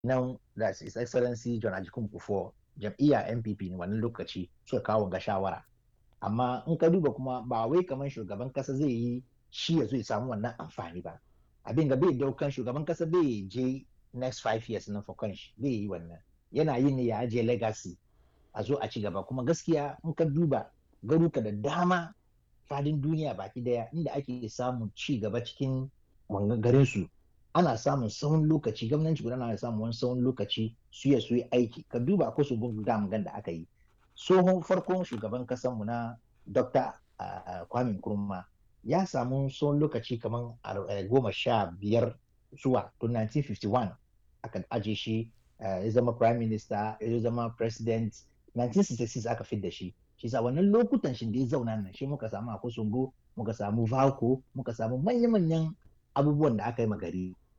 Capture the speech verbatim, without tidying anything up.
nan da His Excellency John Ajikun Kufuor jam'iyya N P P ne wannan lokaci suka kawo ga shawara. Amma in ka duba kuma ba wai kamar shugaban kasa zai yi shi ya zo ya samu wannan amfani ba. Abin ga bai daukan shugaban kasa bai je next five years na for kanshi bai yi wannan. Yana yin ne ya ajiye legacy a zo a ci gaba kuma gaskiya in ka duba garuka da dama fadin duniya baki daya inda ake samun ci gaba cikin garin su ana samun tsawon lokaci gwamnati guda na samun wani tsawon lokaci su ya su yi aiki ka duba akwai su dam gan da aka yi tsohon farkon shugaban kasan mu na Doctor uh, Kwame Nkrumah ya samu tsawon lokaci kamar goma sha biyar zuwa to nineteen fifty-one aka aje shi ya zama prime minister ya zama president nineteen sixty-six aka fidda shi shi sa wannan lokutan shi da ya zauna nan shi muka samu Akosombo muka samu Valco muka samu manya-manyan abubuwan da aka yi magari